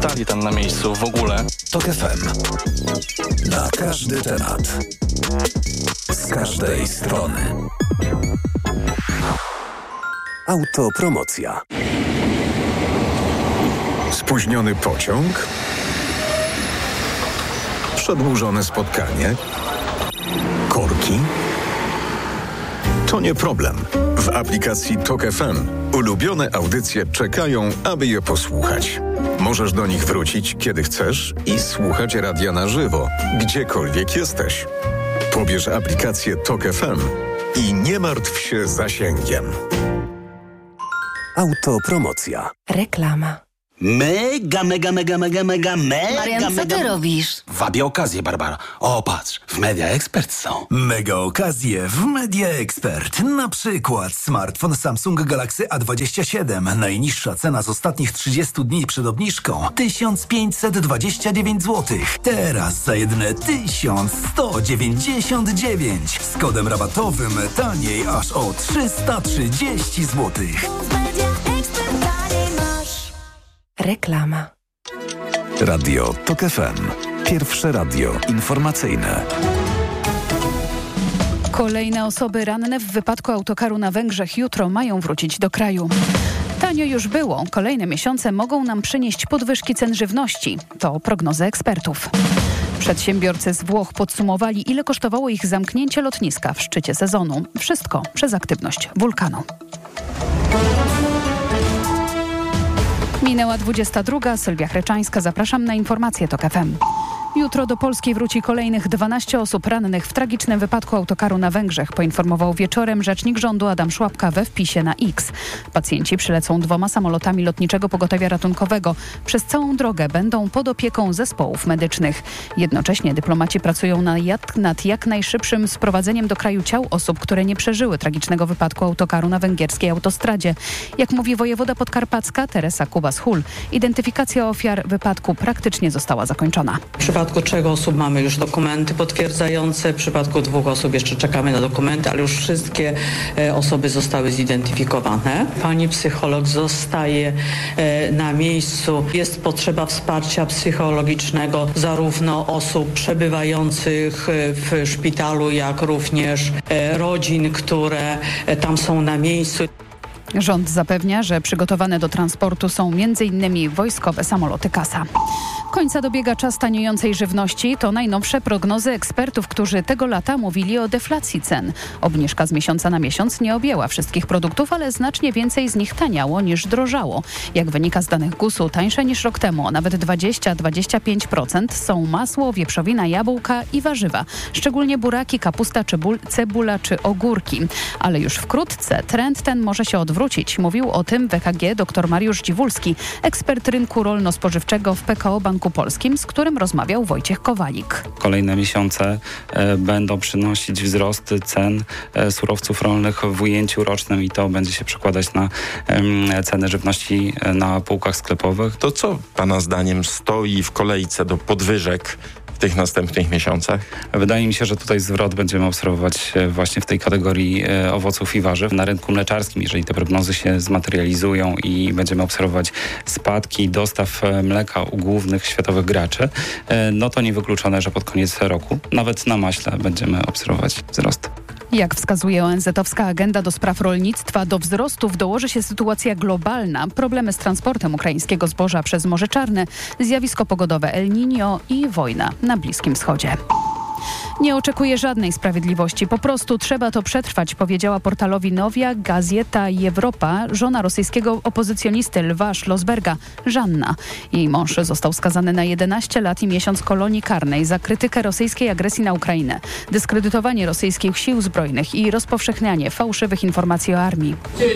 Stali tam na miejscu w ogóle. TOK FM. Na każdy temat. Z każdej strony. Autopromocja. Spóźniony pociąg? Przedłużone spotkanie? Korki? To nie problem. W aplikacji TOK FM ulubione audycje czekają, aby je posłuchać. Możesz do nich wrócić, kiedy chcesz i słuchać radia na żywo, gdziekolwiek jesteś. Pobierz aplikację TOK FM i nie martw się zasięgiem. Autopromocja. Reklama. Mega. Marian, co ty robisz? Wabię okazję, Barbara. O, patrz, w Media Expert są. Mega okazje w Media Expert. Na przykład smartfon Samsung Galaxy A27. Najniższa cena z ostatnich 30 dni przed obniżką 1529 zł. Teraz za jedyne 1199. Z kodem rabatowym taniej aż o 330 zł. Reklama. Radio TOK FM. Pierwsze radio informacyjne. Kolejne osoby ranne w wypadku autokaru na Węgrzech jutro mają wrócić do kraju. Tanio już było. Kolejne miesiące mogą nam przynieść podwyżki cen żywności. To prognozy ekspertów. Przedsiębiorcy z Włoch podsumowali, ile kosztowało ich zamknięcie lotniska w szczycie sezonu. Wszystko przez aktywność wulkanu. Minęła 22. Sylwia Chreczańska. Zapraszam na informacje TOK FM. Jutro do Polski wróci kolejnych 12 osób rannych w tragicznym wypadku autokaru na Węgrzech, poinformował wieczorem rzecznik rządu Adam Szłapka we wpisie na X. Pacjenci przylecą 2 samolotami Lotniczego Pogotowia Ratunkowego. Przez całą drogę będą pod opieką zespołów medycznych. Jednocześnie dyplomaci pracują nad jak najszybszym sprowadzeniem do kraju ciał osób, które nie przeżyły tragicznego wypadku autokaru na węgierskiej autostradzie. Jak mówi wojewoda podkarpacka Teresa Kubas-Hul, identyfikacja ofiar wypadku praktycznie została zakończona. W przypadku 3 osób mamy już dokumenty potwierdzające, w przypadku 2 osób jeszcze czekamy na dokumenty, ale już wszystkie osoby zostały zidentyfikowane. Pani psycholog zostaje na miejscu. Jest potrzeba wsparcia psychologicznego zarówno osób przebywających w szpitalu, jak również rodzin, które tam są na miejscu. Rząd zapewnia, że przygotowane do transportu są m.in. wojskowe samoloty Kasa. Końca dobiega czas taniejącej żywności. To najnowsze prognozy ekspertów, którzy tego lata mówili o deflacji cen. Obniżka z miesiąca na miesiąc nie objęła wszystkich produktów, ale znacznie więcej z nich taniało niż drożało. Jak wynika z danych GUS-u, tańsze niż rok temu, a nawet 20-25% są masło, wieprzowina, jabłka i warzywa. Szczególnie buraki, kapusta, cebula czy ogórki. Ale już wkrótce trend ten może się odwrócić. Mówił o tym w EKG dr Mariusz Dziwulski, ekspert rynku rolno-spożywczego w PKO Banku Polskim, z którym rozmawiał Wojciech Kowalik. Kolejne miesiące będą przynosić wzrost cen surowców rolnych w ujęciu rocznym i to będzie się przekładać na ceny żywności na półkach sklepowych. To co Pana zdaniem stoi w kolejce do podwyżek w tych następnych miesiącach? Wydaje mi się, że tutaj zwrot będziemy obserwować właśnie w tej kategorii owoców i warzyw. Na rynku mleczarskim, jeżeli te prognozy się zmaterializują i będziemy obserwować spadki dostaw mleka u głównych światowych graczy, no to niewykluczone, że pod koniec roku nawet na maśle będziemy obserwować wzrost. Jak wskazuje ONZ-owska agenda do spraw rolnictwa, do wzrostów dołoży się sytuacja globalna, problemy z transportem ukraińskiego zboża przez Morze Czarne, zjawisko pogodowe El Niño i wojna na Bliskim Wschodzie. Nie oczekuję żadnej sprawiedliwości. Po prostu trzeba to przetrwać, powiedziała portalowi Nowia Gazeta Europa żona rosyjskiego opozycjonisty Lwa Szlosberga, Żanna. Jej mąż został skazany na 11 lat i miesiąc kolonii karnej za krytykę rosyjskiej agresji na Ukrainę, dyskredytowanie rosyjskich sił zbrojnych i rozpowszechnianie fałszywych informacji o armii.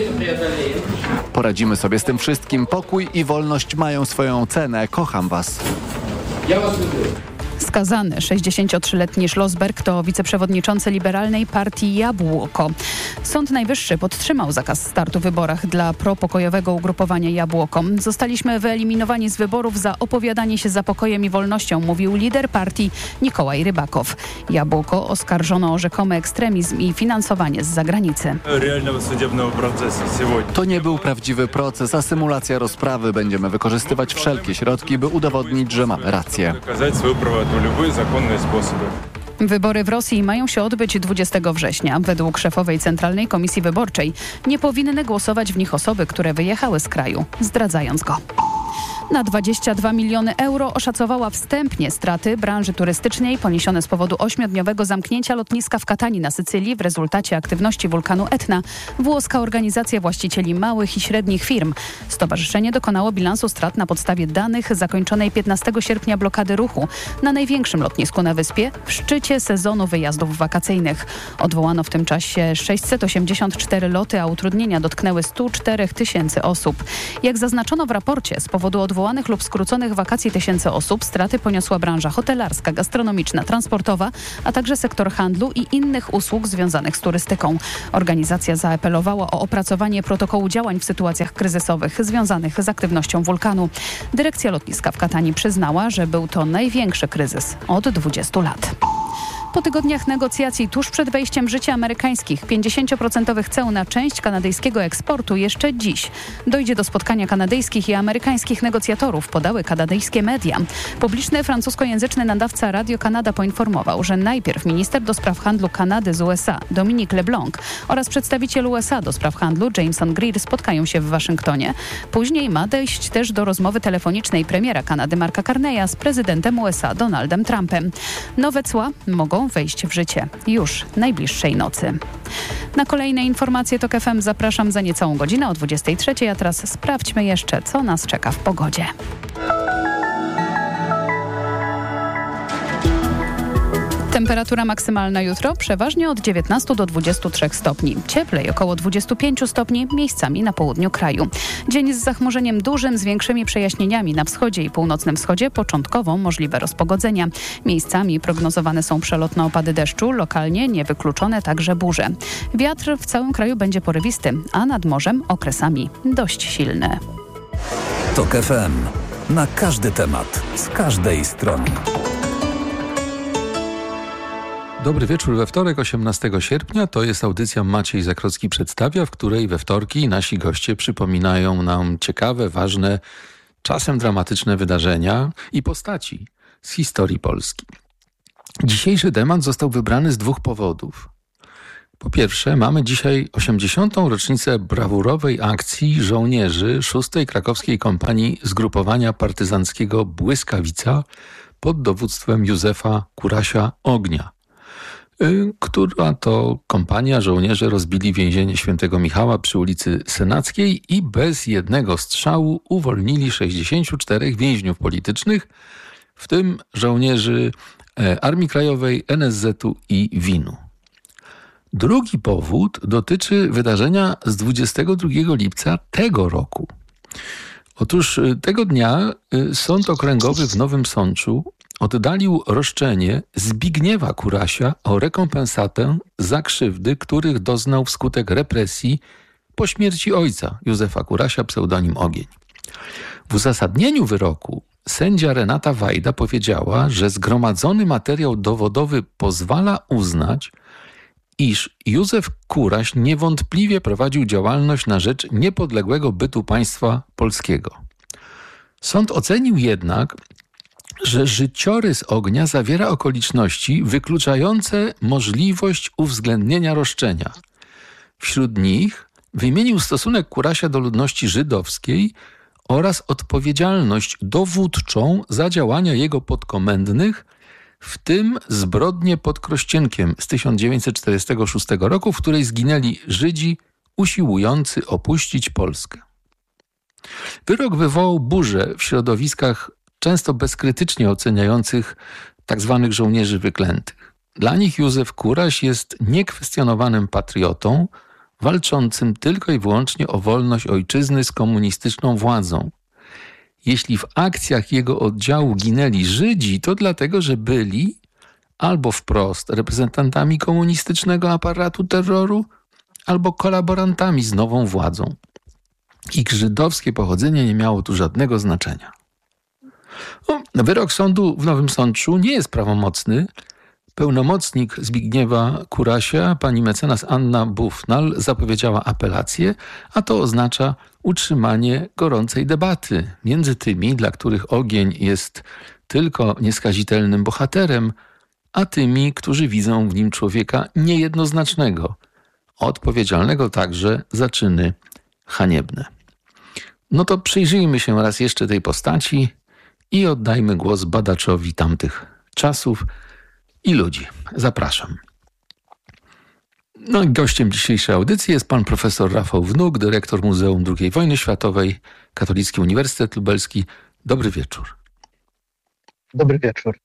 Poradzimy sobie z tym wszystkim. Pokój i wolność mają swoją cenę. Kocham was. Skazany 63-letni Schlossberg to wiceprzewodniczący liberalnej partii Jabłoko. Sąd Najwyższy podtrzymał zakaz startu w wyborach dla propokojowego ugrupowania Jabłoko. Zostaliśmy wyeliminowani z wyborów za opowiadanie się za pokojem i wolnością, mówił lider partii Nikołaj Rybakow. Jabłoko oskarżono o rzekomy ekstremizm i finansowanie z zagranicy. To nie był prawdziwy proces, a symulacja rozprawy. Będziemy wykorzystywać wszelkie środki, by udowodnić, że mamy rację. Wybory w Rosji mają się odbyć 20 września. Według szefowej Centralnej Komisji Wyborczej nie powinny głosować w nich osoby, które wyjechały z kraju, zdradzając go. Na 22 miliony euro oszacowała wstępnie straty branży turystycznej poniesione z powodu 8-dniowego zamknięcia lotniska w Katanii na Sycylii w rezultacie aktywności wulkanu Etna. Włoska organizacja właścicieli małych i średnich firm. Stowarzyszenie dokonało bilansu strat na podstawie danych zakończonej 15 sierpnia blokady ruchu na największym lotnisku na wyspie w szczycie sezonu wyjazdów wakacyjnych. Odwołano w tym czasie 684 loty, a utrudnienia dotknęły 104 tysięcy osób. Jak zaznaczono w raporcie, z powodu odwołanych lub skróconych wakacji tysięcy osób straty poniosła branża hotelarska, gastronomiczna, transportowa, a także sektor handlu i innych usług związanych z turystyką. Organizacja zaapelowała o opracowanie protokołu działań w sytuacjach kryzysowych związanych z aktywnością wulkanu. Dyrekcja lotniska w Katanii przyznała, że był to największy kryzys od 20 lat. Po tygodniach negocjacji tuż przed wejściem w życie amerykańskich 50% ceł na część kanadyjskiego eksportu jeszcze dziś dojdzie do spotkania kanadyjskich i amerykańskich negocjatorów, podały kanadyjskie media. Publiczny francuskojęzyczny nadawca Radio Canada poinformował, że najpierw minister do spraw handlu Kanady z USA Dominique LeBlanc oraz przedstawiciel USA do spraw handlu Jameson Greer spotkają się w Waszyngtonie. Później ma dojść też do rozmowy telefonicznej premiera Kanady Marka Carneya z prezydentem USA Donaldem Trumpem. Nowe cła mogą wejść w życie już najbliższej nocy. Na kolejne informacje TOK FM zapraszam za niecałą godzinę o 23:00, a teraz sprawdźmy jeszcze, co nas czeka w pogodzie. Temperatura maksymalna jutro przeważnie od 19 do 23 stopni. Cieplej około 25 stopni miejscami na południu kraju. Dzień z zachmurzeniem dużym, z większymi przejaśnieniami na wschodzie i północnym wschodzie, początkowo możliwe rozpogodzenia. Miejscami prognozowane są przelotne opady deszczu, lokalnie niewykluczone także burze. Wiatr w całym kraju będzie porywisty, a nad morzem okresami dość silny. TOK FM. Na każdy temat, z każdej strony. Dobry wieczór we wtorek, 18 sierpnia. To jest audycja Maciej Zakrocki przedstawia, w której we wtorki nasi goście przypominają nam ciekawe, ważne, czasem dramatyczne wydarzenia i postaci z historii Polski. Dzisiejszy temat został wybrany z dwóch powodów. Po pierwsze, mamy dzisiaj 80. rocznicę brawurowej akcji żołnierzy 6. Krakowskiej Kompanii Zgrupowania Partyzanckiego Błyskawica pod dowództwem Józefa Kurasia Ognia, która to kompania żołnierze rozbili więzienie Świętego Michała przy ulicy Senackiej i bez jednego strzału uwolnili 64 więźniów politycznych, w tym żołnierzy Armii Krajowej, NSZ-u i WIN-u. Drugi powód dotyczy wydarzenia z 22 lipca tego roku. Otóż tego dnia Sąd Okręgowy w Nowym Sączu oddalił roszczenie Zbigniewa Kurasia o rekompensatę za krzywdy, których doznał wskutek represji po śmierci ojca Józefa Kurasia, pseudonim Ogień. W uzasadnieniu wyroku sędzia Renata Wajda powiedziała, że zgromadzony materiał dowodowy pozwala uznać, iż Józef Kuraś niewątpliwie prowadził działalność na rzecz niepodległego bytu państwa polskiego. Sąd ocenił jednak, że życiorys Ognia zawiera okoliczności wykluczające możliwość uwzględnienia roszczenia. Wśród nich wymienił stosunek Kurasia do ludności żydowskiej oraz odpowiedzialność dowódczą za działania jego podkomendnych, w tym zbrodnię pod Krościenkiem z 1946 roku, w której zginęli Żydzi usiłujący opuścić Polskę. Wyrok wywołał burzę w środowiskach często bezkrytycznie oceniających tzw. żołnierzy wyklętych. Dla nich Józef Kuraś jest niekwestionowanym patriotą, walczącym tylko i wyłącznie o wolność ojczyzny z komunistyczną władzą. Jeśli w akcjach jego oddziału ginęli Żydzi, to dlatego, że byli albo wprost reprezentantami komunistycznego aparatu terroru, albo kolaborantami z nową władzą. Ich żydowskie pochodzenie nie miało tu żadnego znaczenia. Wyrok sądu w Nowym Sączu nie jest prawomocny. Pełnomocnik Zbigniewa Kurasia, pani mecenas Anna Bufnal, zapowiedziała apelację, a to oznacza utrzymanie gorącej debaty między tymi, dla których ogień jest tylko nieskazitelnym bohaterem, a tymi, którzy widzą w nim człowieka niejednoznacznego, odpowiedzialnego także za czyny haniebne. No to przyjrzyjmy się raz jeszcze tej postaci i oddajmy głos badaczowi tamtych czasów i ludzi. Zapraszam. No i gościem dzisiejszej audycji jest pan profesor Rafał Wnuk, dyrektor Muzeum II Wojny Światowej, Katolicki Uniwersytet Lubelski. Dobry wieczór. Dobry wieczór.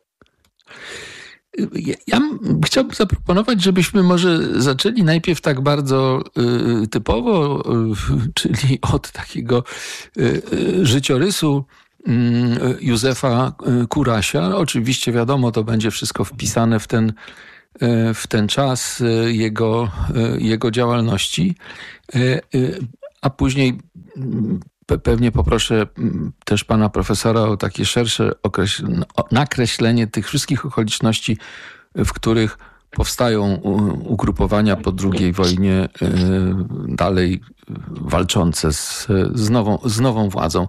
Ja chciałbym zaproponować, żebyśmy może zaczęli najpierw tak bardzo typowo, czyli od takiego życiorysu Józefa Kurasia. Oczywiście wiadomo, to będzie wszystko wpisane w ten czas jego działalności, a później pewnie poproszę też pana profesora o takie szersze nakreślenie tych wszystkich okoliczności, w których powstają ugrupowania po II wojnie dalej walczące z nową władzą.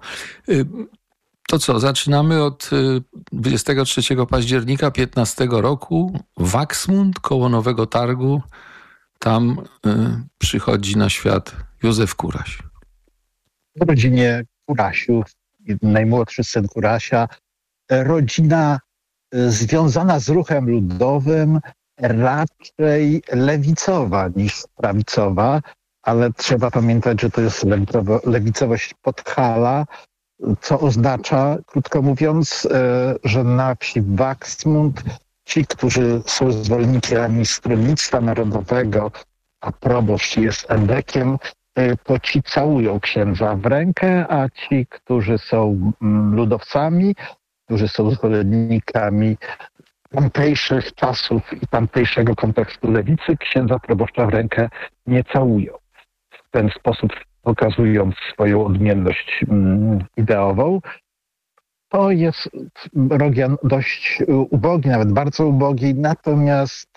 To co, zaczynamy od 23 października 15 roku. Wachsmund, koło Nowego Targu. Tam przychodzi na świat Józef Kuraś. W rodzinie Kurasiów, najmłodszy syn Kurasia, rodzina związana z ruchem ludowym, raczej lewicowa niż prawicowa, ale trzeba pamiętać, że to jest lewicowość Podhala, co oznacza, krótko mówiąc, że na wsi Wachsmund ci, którzy są zwolennikami Stronnictwa Narodowego, a proboszcz jest endekiem, to ci całują księdza w rękę, a ci, którzy są ludowcami, którzy są zwolennikami tamtejszych czasów i tamtejszego kontekstu lewicy, księdza proboszcza w rękę nie całują. W ten sposób pokazując swoją odmienność ideową. To jest region dość ubogi, nawet bardzo ubogi, natomiast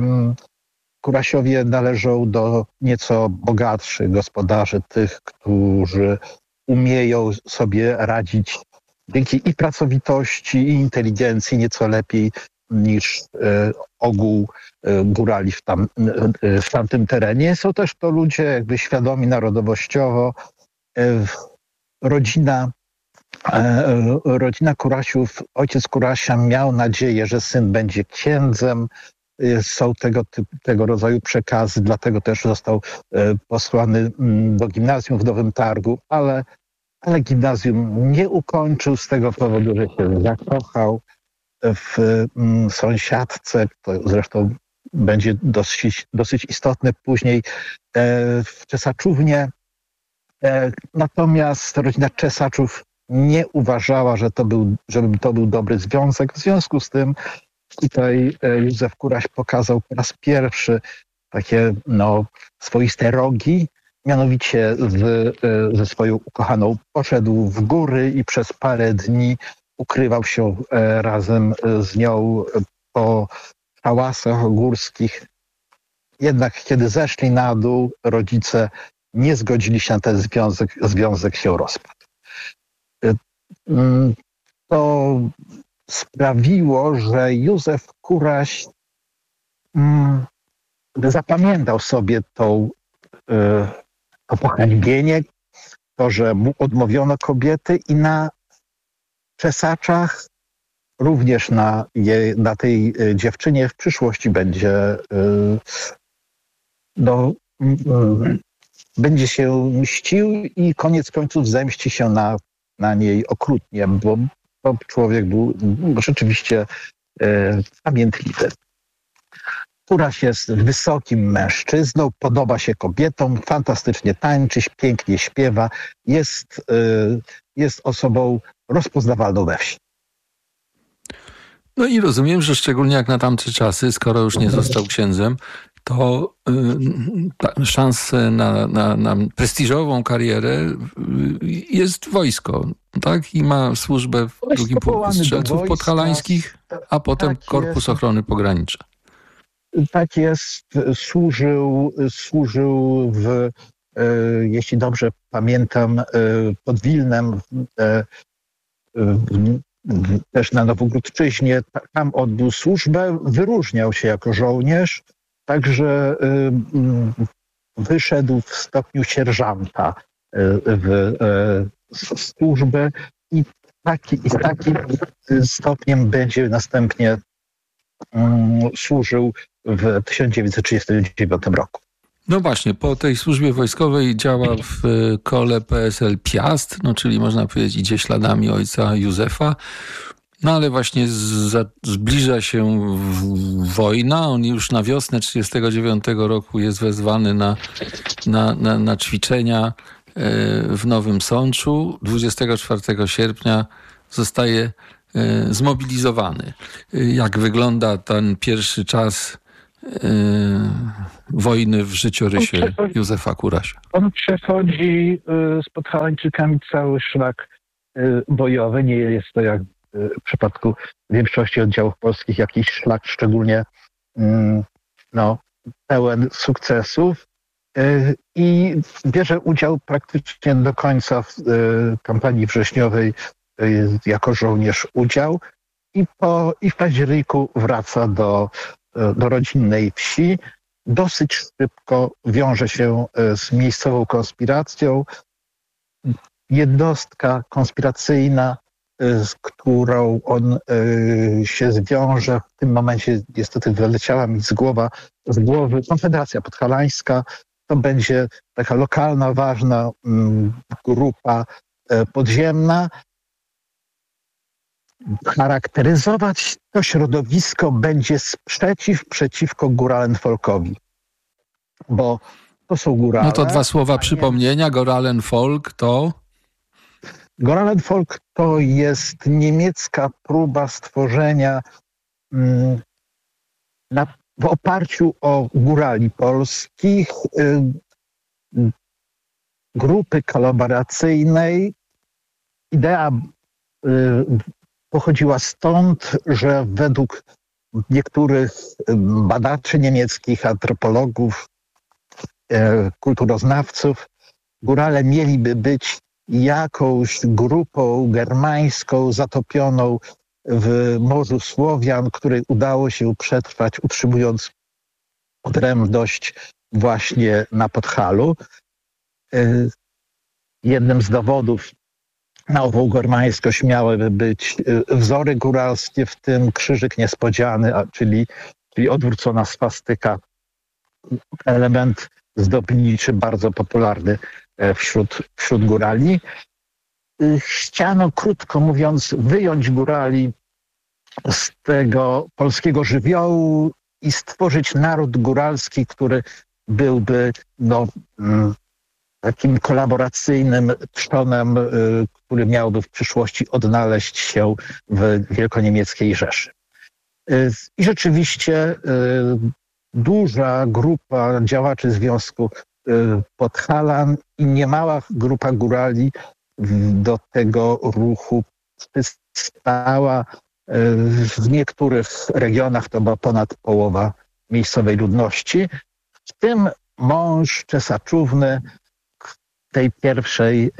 Kurasiowie należą do nieco bogatszych gospodarzy, tych, którzy umieją sobie radzić dzięki i pracowitości, i inteligencji nieco lepiej niż ogół górali w tamtym terenie. Są też to ludzie jakby świadomi narodowościowo. Rodzina Kurasiów, ojciec Kurasia miał nadzieję, że syn będzie księdzem. Są tego rodzaju przekazy, dlatego też został posłany do gimnazjum w Nowym Targu, ale gimnazjum nie ukończył z tego powodu, że się zakochał w sąsiadce, to zresztą będzie dosyć istotne później w Czesaczównie. Natomiast rodzina Czesaczów nie uważała, żeby to był dobry związek. W związku z tym tutaj Józef Kuraś pokazał po raz pierwszy takie swoiste rogi, mianowicie ze swoją ukochaną poszedł w góry i przez parę dni ukrywał się razem z nią po hałasach górskich. Jednak kiedy zeszli na dół, rodzice nie zgodzili się na ten związek się rozpadł. To sprawiło, że Józef Kuraś zapamiętał sobie to pohańbienie, to, że mu odmówiono kobiety i na Czesaczach, również na tej dziewczynie w przyszłości będzie się mścił i koniec końców zemści się na niej okrutnie, bo człowiek był rzeczywiście pamiętliwy. Kuraś jest wysokim mężczyzną, podoba się kobietom, fantastycznie tańczy, pięknie śpiewa, jest osobą rozpoznawalną we wsi. No i rozumiem, że szczególnie jak na tamte czasy, skoro już nie został księdzem, to szanse na prestiżową karierę jest wojsko, tak? I ma służbę w drugim pułku strzelców podhalańskich, a potem Korpus Ochrony Pogranicza. Tak jest, służył jeśli dobrze pamiętam, pod Wilnem, też na Nowogródczyźnie. Tam odbył służbę, wyróżniał się jako żołnierz, także wyszedł w stopniu sierżanta w służbę i z takim stopniem będzie następnie służył w 1939 roku. No właśnie, po tej służbie wojskowej działa w kole PSL Piast, czyli można powiedzieć idzie śladami ojca Józefa, no ale właśnie zbliża się wojna, on już na wiosnę 1939 roku jest wezwany na ćwiczenia w Nowym Sączu, 24 sierpnia zostaje zmobilizowany. Jak wygląda ten pierwszy czas wojny w życiorysie Józefa Kurasia? On przechodzi z Podhalańczykami cały szlak bojowy. Nie jest to jak w przypadku większości oddziałów polskich jakiś szlak szczególnie pełen sukcesów i bierze udział praktycznie do końca w kampanii wrześniowej jako żołnierz udział i w październiku wraca do rodzinnej wsi. Dosyć szybko wiąże się z miejscową konspiracją. Jednostka konspiracyjna, z którą on się zwiąże, w tym momencie niestety wyleciała mi z głowy Konfederacja Podhalańska. To będzie taka lokalna, ważna grupa podziemna. Charakteryzować to środowisko będzie sprzeciw przeciwko Góralen-Folkowi, bo to są górale. No to dwa słowa przypomnienia. Góralen-Folk to? Góralen-Folk to jest niemiecka próba stworzenia w oparciu o górali polskich grupy kolaboracyjnej. Idea pochodziła stąd, że według niektórych badaczy niemieckich, antropologów, kulturoznawców, górale mieliby być jakąś grupą germańską zatopioną w Morzu Słowian, której udało się przetrwać, utrzymując odrębność właśnie na Podhalu. Jednym z dowodów na ową germańskość miałyby być wzory góralskie, w tym krzyżyk niespodziany, czyli odwrócona swastyka, element zdobniczy bardzo popularny wśród górali. Chciano, krótko mówiąc, wyjąć górali z tego polskiego żywiołu i stworzyć naród góralski, który byłby takim kolaboracyjnym trzonem, który miałby w przyszłości odnaleźć się w wielkoniemieckiej Rzeszy. I rzeczywiście duża grupa działaczy Związku Podhalan i niemała grupa górali do tego ruchu przystała. W niektórych regionach to była ponad połowa miejscowej ludności, w tym mąż Czesaczówny, tej pierwszej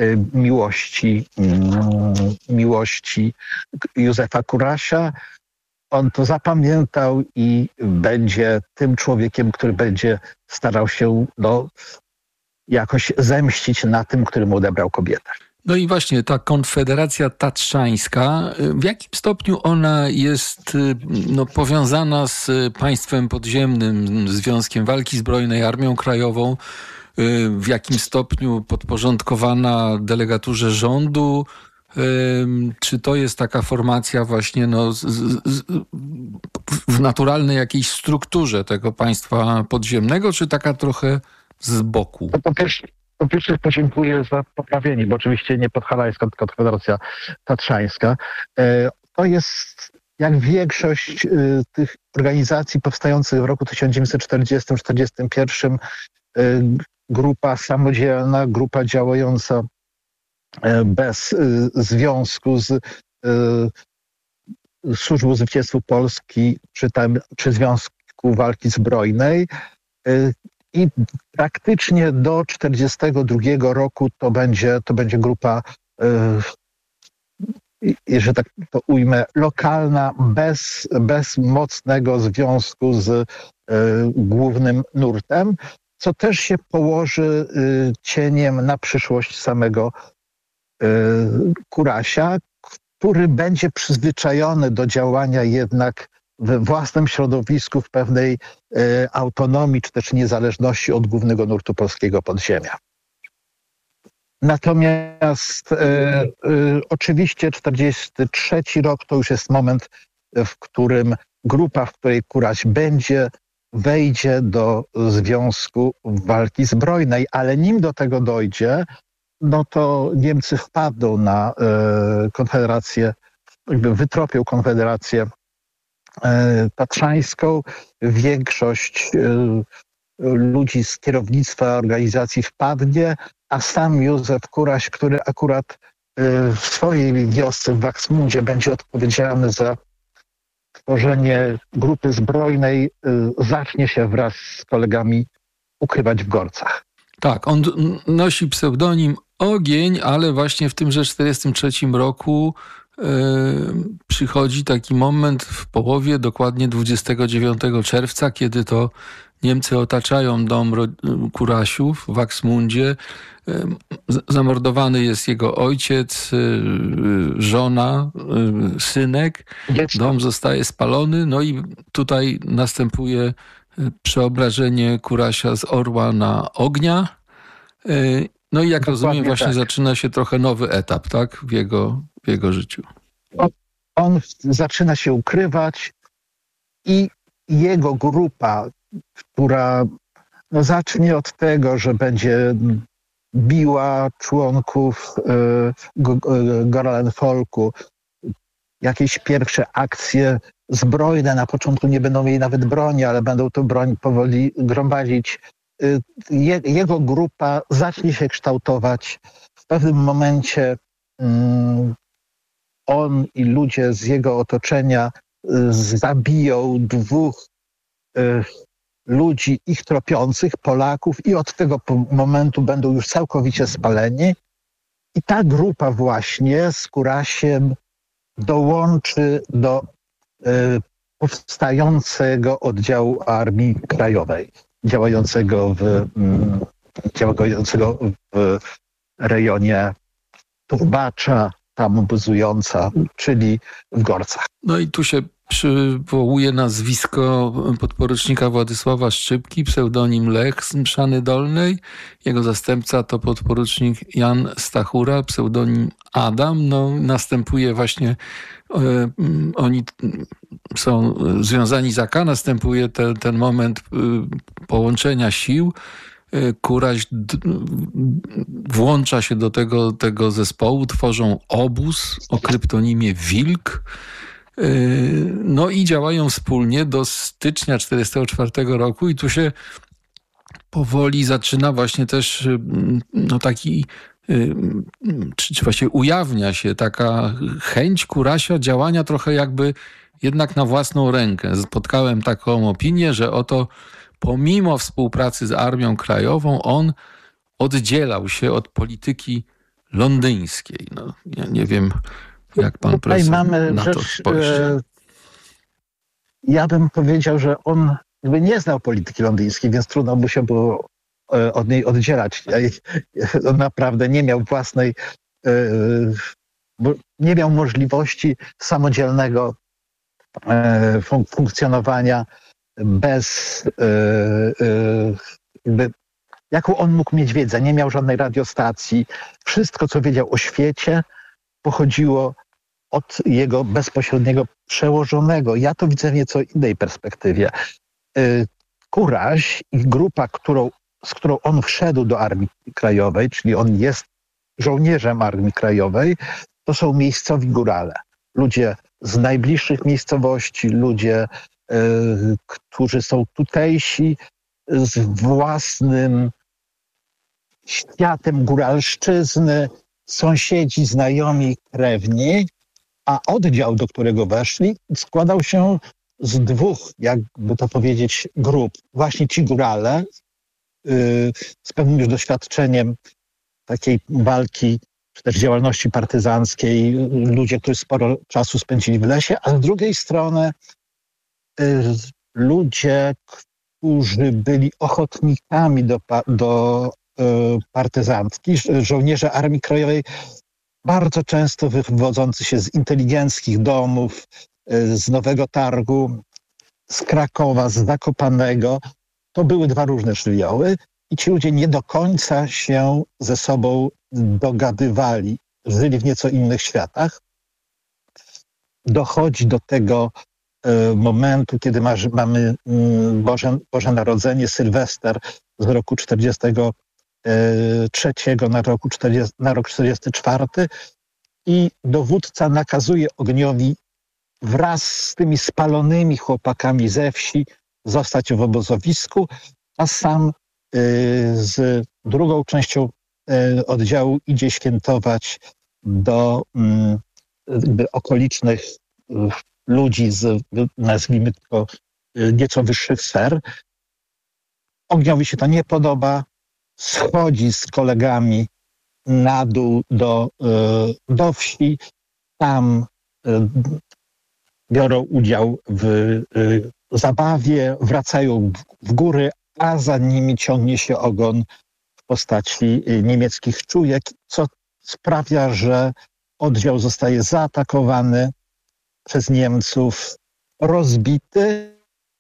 miłości Józefa Kurasia. On to zapamiętał i będzie tym człowiekiem, który będzie starał się jakoś zemścić na tym, który mu odebrał kobietę. No i właśnie ta Konfederacja Tatrzańska, w jakim stopniu ona jest powiązana z państwem podziemnym, Związkiem Walki Zbrojnej, Armią Krajową, w jakim stopniu podporządkowana delegaturze rządu? Czy to jest taka formacja właśnie w naturalnej jakiejś strukturze tego państwa podziemnego, czy taka trochę z boku? Po pierwsze podziękuję za poprawienie, bo oczywiście nie Podhalańska, tylko Konfederacja Tatrzańska. To jest jak większość tych organizacji powstających w roku 1940-1941 grupa samodzielna, grupa działająca bez związku z Służbą Zwycięstwa Polski czy Związku Walki Zbrojnej. I praktycznie do 1942 roku to będzie grupa, że tak to ujmę, lokalna, bez mocnego związku z głównym nurtem, co też się położy cieniem na przyszłość samego Kurasia, który będzie przyzwyczajony do działania jednak we własnym środowisku, w pewnej autonomii czy też niezależności od głównego nurtu polskiego podziemia. Natomiast oczywiście 1943 rok to już jest moment, w którym grupa, w której Kuraś wejdzie do Związku Walki Zbrojnej, ale nim do tego dojdzie, no to Niemcy wpadną na Konfederację, jakby wytropią Konfederację Tatrzańską. Większość ludzi z kierownictwa organizacji wpadnie, a sam Józef Kuraś, który akurat w swojej wiosce w Waksmundzie będzie odpowiedzialny za tworzenie grupy zbrojnej, zacznie się wraz z kolegami ukrywać w Gorcach. Tak, on nosi pseudonim Ogień, ale właśnie w tymże 1943 roku przychodzi taki moment w połowie, dokładnie 29 czerwca, kiedy to Niemcy otaczają dom Kurasiów w Waksmundzie. Zamordowany jest jego ojciec, żona, synek. Dom zostaje spalony, no i tutaj następuje przeobrażenie Kurasia z orła na ognia. No i jak rozumiem, właśnie zaczyna się trochę nowy etap, tak, w jego życiu. On zaczyna się ukrywać i jego grupa, która zacznie od tego, że będzie biła członków Goralenfolku, jakieś pierwsze akcje zbrojne, na początku nie będą mieli nawet broni, ale będą tę broń powoli gromadzić. Jego grupa zacznie się kształtować. W pewnym momencie on i ludzie z jego otoczenia zabiją dwóch ludzi ich tropiących, Polaków, i od tego momentu będą już całkowicie spaleni. I ta grupa właśnie z Kurasiem dołączy do powstającego oddziału Armii Krajowej, działającego w rejonie Turbacza, tam obozująca, czyli w Gorcach. No i tu się przywołuje nazwisko podporucznika Władysława Szczypki, pseudonim Lech z Mszany Dolnej. Jego zastępca to podporucznik Jan Stachura, pseudonim Adam. No, następuje właśnie, oni są związani z AK, następuje ten moment połączenia sił. Kuraś włącza się do tego zespołu, tworzą obóz o kryptonimie Wilk. No i działają wspólnie do stycznia 1944 roku i tu się powoli zaczyna właśnie też taki, czy właściwie ujawnia się taka chęć Kurasia działania trochę jakby jednak na własną rękę. Spotkałem taką opinię, że oto pomimo współpracy z Armią Krajową on oddzielał się od polityki londyńskiej. No, ja nie wiem, jak pan profesor na to spojrzy. Ja bym powiedział, że on jakby nie znał polityki londyńskiej, więc trudno mu się było od niej oddzielać. On naprawdę nie miał własnej, nie miał możliwości samodzielnego funkcjonowania bez jaką on mógł mieć wiedzę. Nie miał żadnej radiostacji. Wszystko, co wiedział o świecie, pochodziło od jego bezpośredniego przełożonego. Ja to widzę w nieco innej perspektywie. Kuraś i grupa, z którą on wszedł do Armii Krajowej, czyli on jest żołnierzem Armii Krajowej, to są miejscowi górale. Ludzie z najbliższych miejscowości, ludzie, którzy są tutejsi, z własnym światem góralszczyzny, sąsiedzi, znajomi, krewni, a oddział, do którego weszli, składał się z dwóch, jakby to powiedzieć, grup. Właśnie ci górale z pewnym już doświadczeniem takiej walki, czy też działalności partyzanckiej, ludzie, którzy sporo czasu spędzili w lesie, a z drugiej strony ludzie, którzy byli ochotnikami do partyzantki, żołnierze Armii Krajowej, bardzo często wywodzący się z inteligenckich domów, z Nowego Targu, z Krakowa, z Zakopanego. To były dwa różne żywioły i ci ludzie nie do końca się ze sobą dogadywali. Żyli w nieco innych światach. Dochodzi do tego momentu, kiedy mamy Boże Narodzenie, Sylwester z roku 43 na rok 44 i dowódca nakazuje Ogniowi wraz z tymi spalonymi chłopakami ze wsi zostać w obozowisku, a sam z drugą częścią oddziału idzie świętować do okolicznych ludzi z, nazwijmy to, nieco wyższych sfer. Ogniowi się to nie podoba, schodzi z kolegami na dół do wsi, tam biorą udział w zabawie, wracają w góry, a za nimi ciągnie się ogon w postaci niemieckich czujek, co sprawia, że oddział zostaje zaatakowany przez Niemców, rozbity.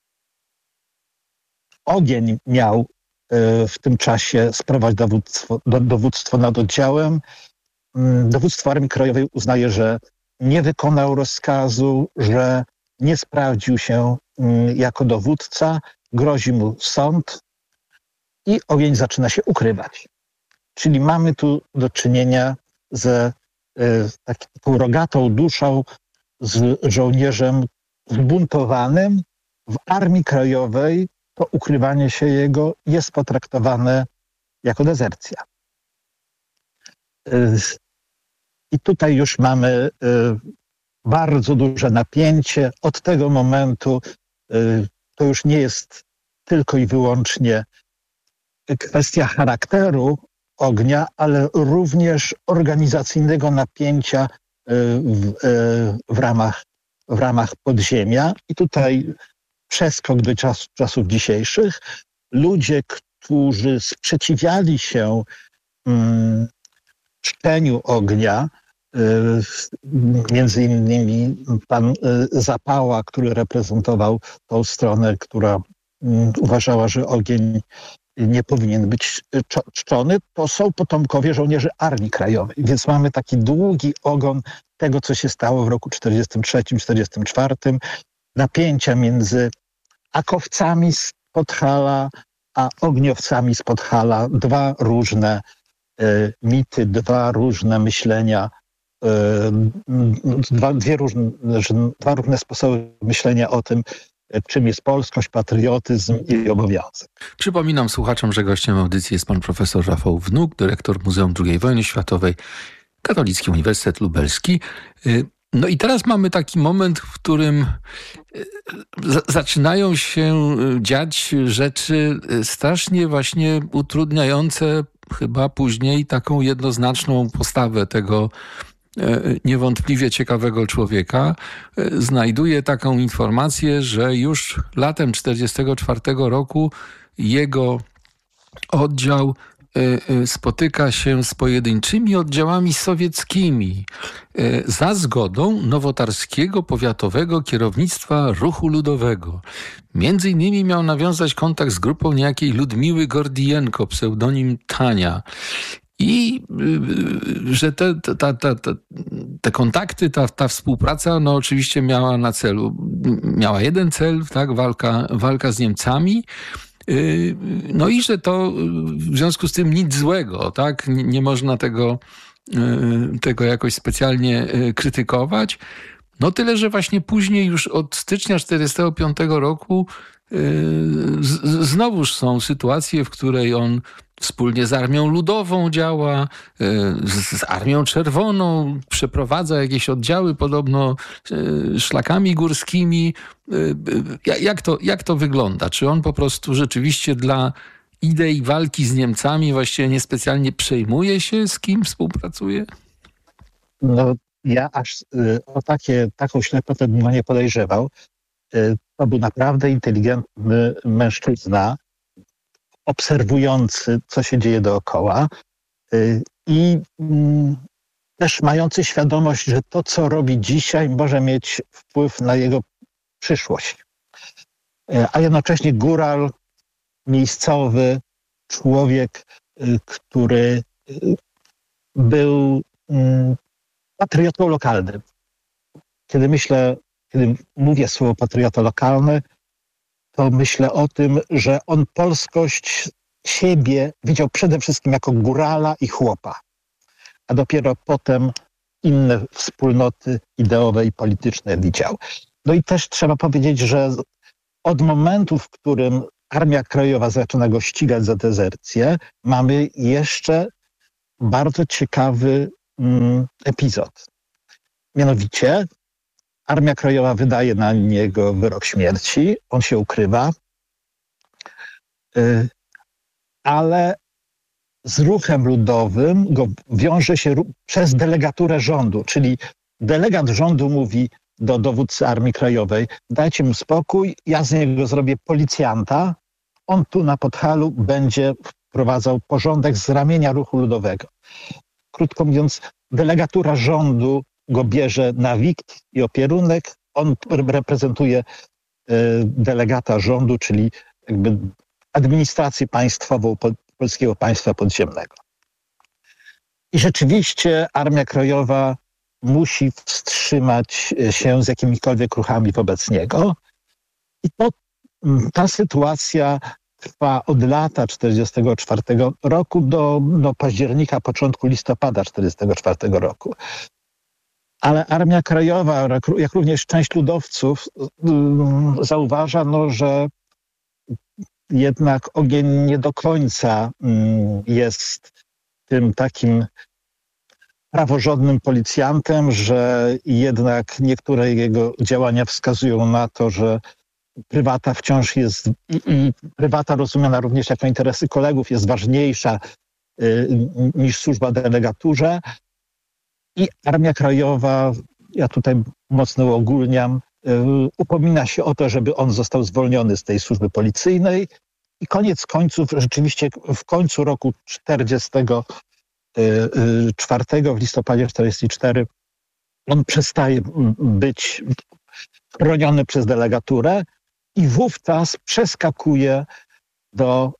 Ogień miał w tym czasie sprawować dowództwo nad oddziałem. Dowództwo Armii Krajowej uznaje, że nie wykonał rozkazu, że nie sprawdził się jako dowódca, grozi mu sąd i Ogień zaczyna się ukrywać. Czyli mamy tu do czynienia z taką rogatą duszą, z żołnierzem zbuntowanym. W Armii Krajowej to ukrywanie się jego jest potraktowane jako dezercja. I tutaj już mamy bardzo duże napięcie. Od tego momentu to już nie jest tylko i wyłącznie kwestia charakteru Ognia, ale również organizacyjnego napięcia w ramach podziemia. I tutaj przeskok do czasów dzisiejszych. Ludzie, którzy sprzeciwiali się czczeniu Ognia, między innymi pan Zapała, który reprezentował tą stronę, która uważała, że Ogień nie powinien być czczony, to są potomkowie żołnierzy Armii Krajowej. Więc mamy taki długi ogon tego, co się stało w roku 43-44, napięcia między akowcami z Podhala a ogniowcami z Podhala. Dwa różne mity, dwa różne myślenia, dwa różne sposoby myślenia o tym, czym jest polskość, patriotyzm i obowiązek. Przypominam słuchaczom, że gościem audycji jest pan profesor Rafał Wnuk, dyrektor Muzeum II Wojny Światowej, Katolicki Uniwersytet Lubelski. No i teraz mamy taki moment, w którym zaczynają się dziać rzeczy strasznie właśnie utrudniające chyba później taką jednoznaczną postawę tego niewątpliwie ciekawego człowieka. Znajduje taką informację, że już latem 1944 roku jego oddział spotyka się z pojedynczymi oddziałami sowieckimi za zgodą Nowotarskiego Powiatowego Kierownictwa Ruchu Ludowego. Między innymi miał nawiązać kontakt z grupą niejakiej Ludmiły Gordijenko, pseudonim Tania. I że te kontakty, ta współpraca, no oczywiście miała jeden cel, tak, walka z Niemcami. No i że to w związku z tym nic złego, tak, nie można tego jakoś specjalnie krytykować. No tyle, że właśnie później już od stycznia 1945 roku znowuż są sytuacje, w której on wspólnie z Armią Ludową działa, z Armią Czerwoną, przeprowadza jakieś oddziały podobno szlakami górskimi. Jak to wygląda? Czy on po prostu rzeczywiście dla idei walki z Niemcami właściwie niespecjalnie przejmuje się, z kim współpracuje? No, ja aż o taką ślepotę bym nie podejrzewał. To był naprawdę inteligentny mężczyzna, obserwujący, co się dzieje dookoła i też mający świadomość, że to, co robi dzisiaj, może mieć wpływ na jego przyszłość. A jednocześnie góral miejscowy, człowiek, który był patriotą lokalnym. Kiedy mówię słowo patriota lokalny, to myślę o tym, że on polskość siebie widział przede wszystkim jako górala i chłopa, a dopiero potem inne wspólnoty ideowe i polityczne widział. No i też trzeba powiedzieć, że od momentu, w którym Armia Krajowa zaczyna go ścigać za dezercję, mamy jeszcze bardzo ciekawy epizod. Mianowicie Armia Krajowa wydaje na niego wyrok śmierci, on się ukrywa, ale z ruchem ludowym go wiąże się przez delegaturę rządu, czyli delegat rządu mówi do dowódcy Armii Krajowej: dajcie mu spokój, ja z niego zrobię policjanta, on tu na Podhalu będzie wprowadzał porządek z ramienia ruchu ludowego. Krótko mówiąc, delegatura rządu go bierze na wikt i opierunek, on reprezentuje delegata rządu, czyli jakby administrację państwową polskiego państwa podziemnego. I rzeczywiście Armia Krajowa musi wstrzymać się z jakimikolwiek ruchami wobec niego. I ta sytuacja trwa od lata 1944 roku do października, początku listopada 1944 roku. Ale Armia Krajowa, jak również część ludowców, zauważa, że jednak ogień nie do końca jest tym takim praworządnym policjantem, że jednak niektóre jego działania wskazują na to, że prywata wciąż jest, i prywata rozumiana również jako interesy kolegów, jest ważniejsza niż służba delegaturze. I Armia Krajowa, ja tutaj mocno uogólniam, upomina się o to, żeby on został zwolniony z tej służby policyjnej i koniec końców, rzeczywiście w końcu roku 1944, w listopadzie 1944, on przestaje być chroniony przez delegaturę i wówczas przeskakuje do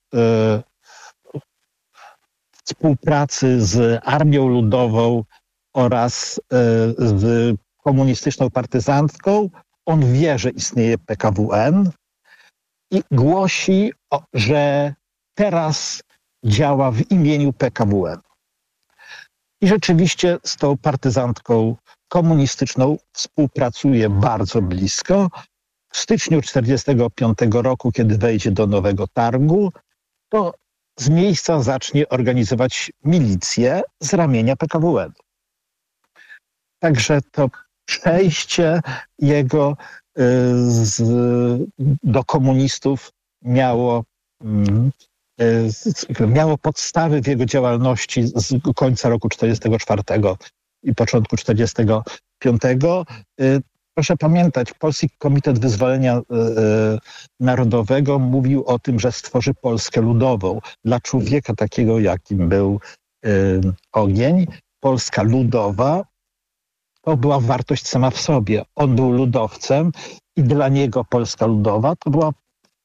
współpracy z Armią Ludową oraz z komunistyczną partyzantką. On wie, że istnieje PKWN i głosi, że teraz działa w imieniu PKWN. I rzeczywiście z tą partyzantką komunistyczną współpracuje bardzo blisko. W styczniu 1945 roku, kiedy wejdzie do Nowego Targu, to z miejsca zacznie organizować milicję z ramienia PKWN. Także to przejście jego do komunistów miało podstawy w jego działalności z końca roku 1944 i początku 1945. Proszę pamiętać, Polski Komitet Wyzwolenia Narodowego mówił o tym, że stworzy Polskę ludową. Dla człowieka takiego, jakim był Ogień, Polska ludowa to była wartość sama w sobie. On był ludowcem i dla niego Polska ludowa to była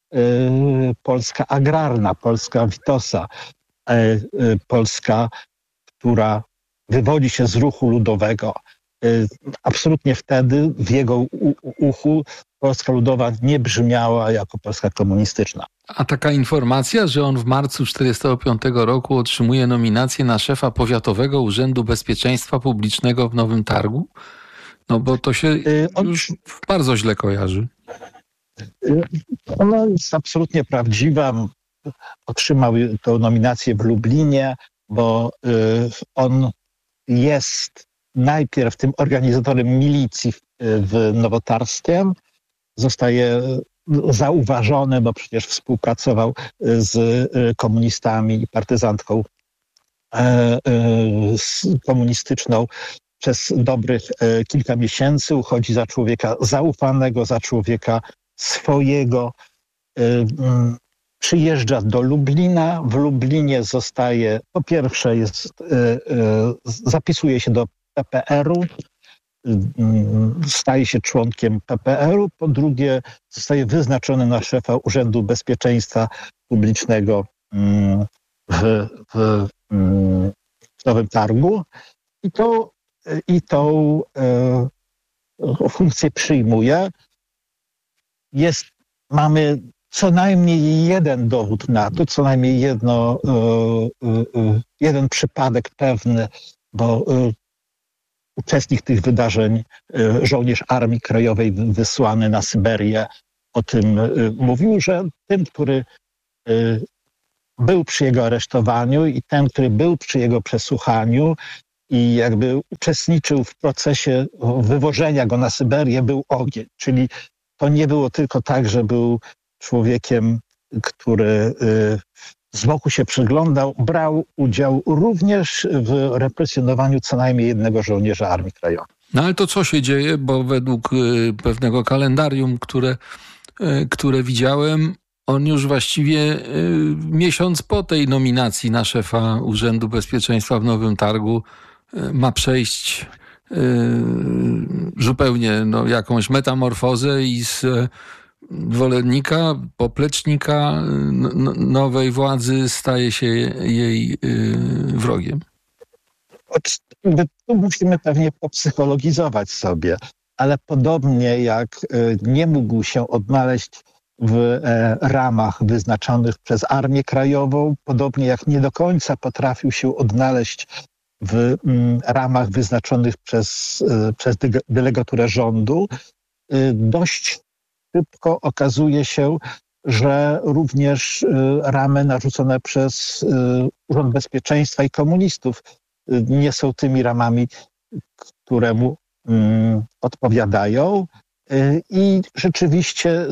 Polska agrarna, Polska Witosa, Polska która wywodzi się z ruchu ludowego. Absolutnie wtedy w jego uchu Polska Ludowa nie brzmiała jako Polska komunistyczna. A taka informacja, że on w marcu 1945 roku otrzymuje nominację na szefa Powiatowego Urzędu Bezpieczeństwa Publicznego w Nowym Targu? No bo to się już bardzo źle kojarzy. Ona jest absolutnie prawdziwa. Otrzymał tę nominację w Lublinie, bo on jest najpierw tym organizatorem milicji w Nowotarskiem. Zostaje zauważony, bo przecież współpracował z komunistami i partyzantką komunistyczną przez dobrych kilka miesięcy. Uchodzi za człowieka zaufanego, za człowieka swojego. Przyjeżdża do Lublina. W Lublinie zostaje, po pierwsze zapisuje się do PPR-u, staje się członkiem PPR-u, po drugie zostaje wyznaczony na szefa Urzędu Bezpieczeństwa Publicznego w Nowym Targu i tą funkcję przyjmuje. Mamy co najmniej jeden dowód na to, co najmniej jeden przypadek pewny, bo uczestnik tych wydarzeń, żołnierz Armii Krajowej wysłany na Syberię, o tym mówił, że tym, który był przy jego aresztowaniu i ten, który był przy jego przesłuchaniu i jakby uczestniczył w procesie wywożenia go na Syberię, był ogień. Czyli to nie było tylko tak, że był człowiekiem, który z boku się przyglądał, brał udział również w represjonowaniu co najmniej jednego żołnierza Armii Krajowej. No ale to co się dzieje, bo według pewnego kalendarium, które widziałem, on już właściwie miesiąc po tej nominacji na szefa Urzędu Bezpieczeństwa w Nowym Targu ma przejść zupełnie jakąś metamorfozę i z zwolennika, poplecznika nowej władzy staje się jej wrogiem. Tu musimy pewnie popsychologizować sobie, ale podobnie jak nie mógł się odnaleźć w ramach wyznaczonych przez Armię Krajową, podobnie jak nie do końca potrafił się odnaleźć w ramach wyznaczonych przez delegaturę rządu, dość szybko okazuje się, że również ramy narzucone przez Urząd Bezpieczeństwa i komunistów nie są tymi ramami, które mu odpowiadają. I rzeczywiście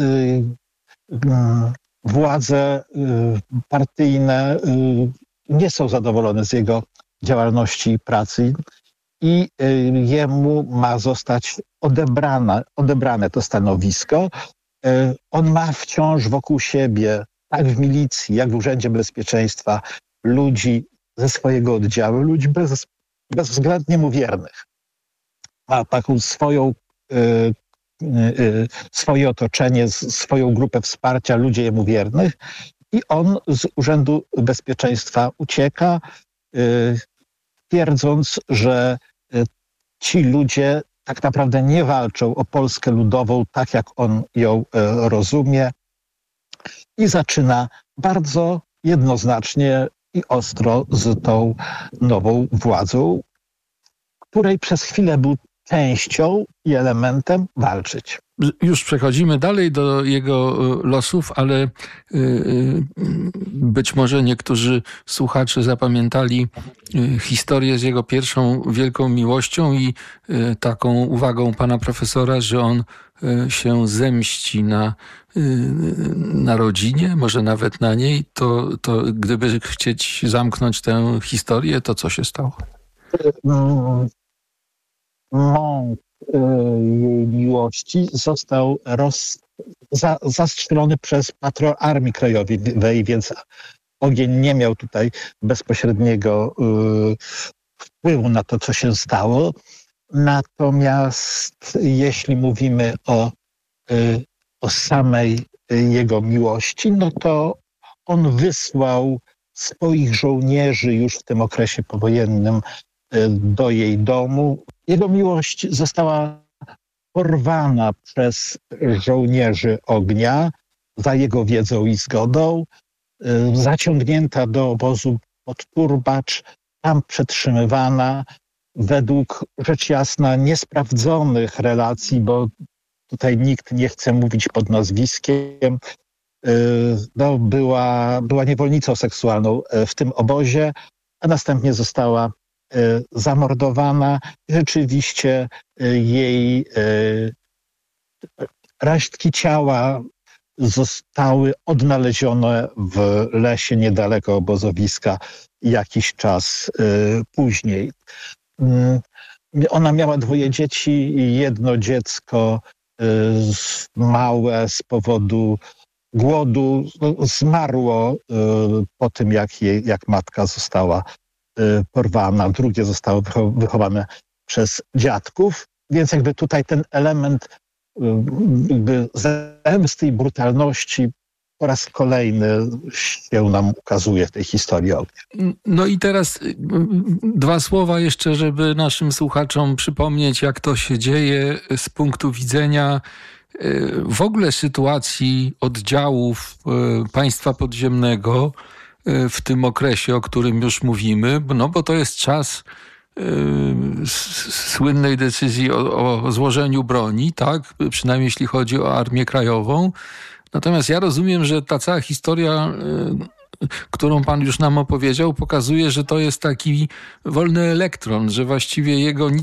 władze partyjne nie są zadowolone z jego działalności i pracy i jemu ma zostać odebrane to stanowisko. On ma wciąż wokół siebie, tak w milicji, jak w Urzędzie Bezpieczeństwa, ludzi ze swojego oddziału, ludzi bezwzględnie mu wiernych. Ma taką swoje otoczenie, swoją grupę wsparcia, ludzi jemu wiernych i on z Urzędu Bezpieczeństwa ucieka, twierdząc, że ci ludzie tak naprawdę nie walczą o Polskę Ludową tak, jak on ją rozumie i zaczyna bardzo jednoznacznie i ostro z tą nową władzą, której przez chwilę był częścią i elementem walczyć. Już przechodzimy dalej do jego losów, ale być może niektórzy słuchacze zapamiętali historię z jego pierwszą wielką miłością i taką uwagą pana profesora, że on się zemści na rodzinie, może nawet na niej. To gdyby chcieć zamknąć tę historię, to co się stało? Mąż jej miłości został zastrzelony przez patrol Armii Krajowej, więc ogień nie miał tutaj bezpośredniego wpływu na to, co się stało. Natomiast jeśli mówimy o samej jego miłości, no to on wysłał swoich żołnierzy już w tym okresie powojennym do jej domu. Jego miłość została porwana przez żołnierzy ognia za jego wiedzą i zgodą, zaciągnięta do obozu pod Turbacz, tam przetrzymywana według rzecz jasna niesprawdzonych relacji, bo tutaj nikt nie chce mówić pod nazwiskiem. Była niewolnicą seksualną w tym obozie, a następnie została zamordowana. Rzeczywiście jej resztki ciała zostały odnalezione w lesie niedaleko obozowiska jakiś czas później. Ona miała 2 dzieci, jedno dziecko małe z powodu głodu zmarło po tym, jak matka została porwana. Drugie zostało wychowane przez dziadków, więc jakby tutaj ten element jakby zemsty i brutalności po raz kolejny się nam ukazuje w tej historii ognia. No i teraz 2 słowa jeszcze, żeby naszym słuchaczom przypomnieć, jak to się dzieje z punktu widzenia w ogóle sytuacji oddziałów państwa podziemnego w tym okresie, o którym już mówimy, no bo to jest czas słynnej decyzji o złożeniu broni, tak? Przynajmniej jeśli chodzi o Armię Krajową. Natomiast ja rozumiem, że ta cała historia, którą pan już nam opowiedział, pokazuje, że to jest taki wolny elektron, że właściwie jego nic